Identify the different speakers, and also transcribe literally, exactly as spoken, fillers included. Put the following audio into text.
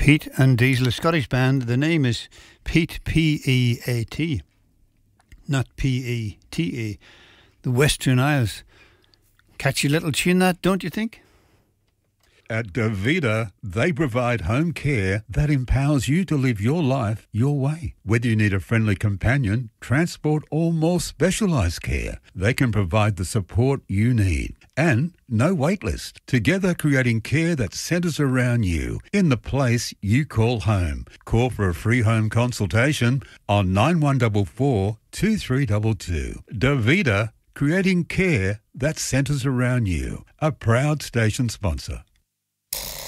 Speaker 1: Pete and Diesel, a Scottish band. The name is Pete, P E A T, not P E T A. The Western Isles. Catchy little tune that, don't you think?
Speaker 2: At Davida, they provide home care that empowers you to live your life your way. Whether you need a friendly companion, transport or more specialised care, they can provide the support you need. And no wait list. Together creating care that centres around you in the place you call home. Call for a free home consultation on nine one four four, two three two two. Davida, creating care that centres around you. A proud station sponsor.